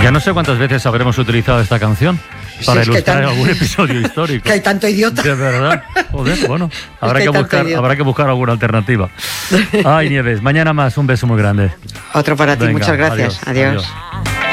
Ya no sé cuántas veces habremos utilizado esta canción para ilustrar algún episodio histórico. Que hay tanto idiota. De verdad. Joder, bueno, habrá que buscar alguna alternativa. Ay, Nieves, mañana más. Un beso muy grande. Otro para ti. Venga, muchas gracias. Adiós.